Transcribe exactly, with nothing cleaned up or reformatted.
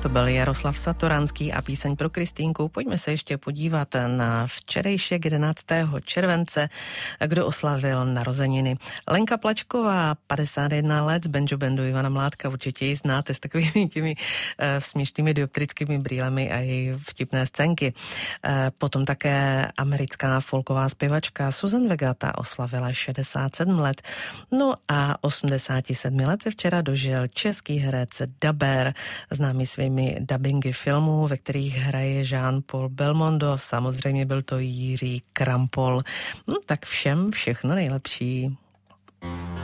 To byl Jaroslav Satoranský a píseň pro Kristýnku. Pojďme se ještě podívat na včerejšek jedenáctého července, kdo oslavil narozeniny. Lenka Plačková, padesát jedna let, z Benjo Bandu Ivana Mládka, určitě ji znáte s takovými těmi uh, směšnými dioptrickými brýlemi a její vtipné scénky. Uh, potom také americká folková zpěvačka Susan Vega, ta oslavila šedesát sedm let. No a osmdesáti sedmi let se včera dožil český herec Daber, známý svými dabingy filmů, ve kterých hraje Jean-Paul Belmondo, samozřejmě byl to Jiří Krampol. No, tak všem všechno nejlepší.